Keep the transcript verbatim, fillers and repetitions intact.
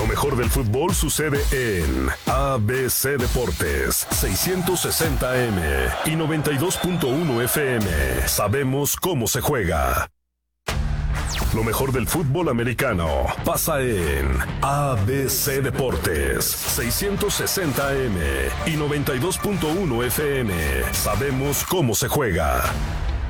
mejor del fútbol sucede en A B C Deportes, seiscientos sesenta A M y noventa y dos punto uno F M. Sabemos cómo se juega. Lo mejor del fútbol americano pasa en A B C Deportes, seiscientos sesenta A M y noventa y dos punto uno F M. Sabemos cómo se juega.